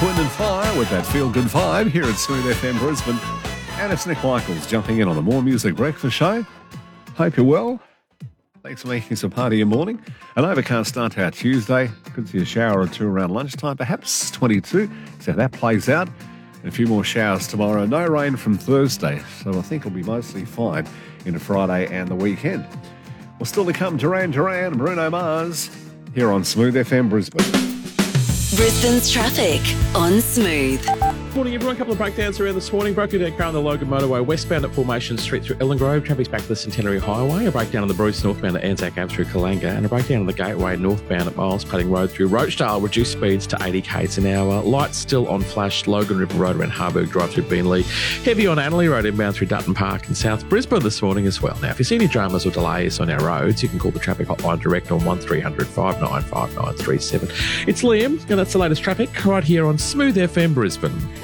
Earth, Wind and Fire with that feel-good vibe here at Smooth FM Brisbane. And it's Nick Michaels jumping in on the More Music Breakfast Show. Hope you're well. Thanks for making us a part of your morning. An overcast start to our Tuesday. Could see a shower or two around lunchtime, perhaps 22. So that plays out. And a few more showers tomorrow. No rain from Thursday, so I think it'll be mostly fine into Friday and the weekend. Well, still to come, Duran Duran, Bruno Mars, here on Smooth FM Brisbane. Brisbane's traffic on Smooth. Morning, everyone. A couple of breakdowns around this morning. Broken down car on the Logan Motorway westbound at Formation Street through Ellen Grove. Traffic's back to the Centenary Highway. A breakdown on the Bruce northbound at Anzac Ave through Kalanga. And a breakdown on the Gateway northbound at Miles Padding Road through Roachdale. Reduced speeds to 80 k's an hour. Lights still on flash. Logan River Road around Harburg Drive through Beenleigh. Heavy on Annerley Road inbound through Dutton Park and South Brisbane this morning as well. Now, if you see any dramas or delays on our roads, you can call the traffic hotline direct on 1300 595937. It's Liam, and that's the latest traffic right here on Smooth FM Brisbane.